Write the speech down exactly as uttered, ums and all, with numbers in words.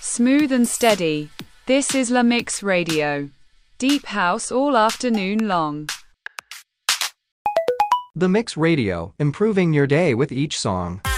Smooth and steady. This is La Mix Radio. Deep house all afternoon long. The Mix Radio, improving your day with each song.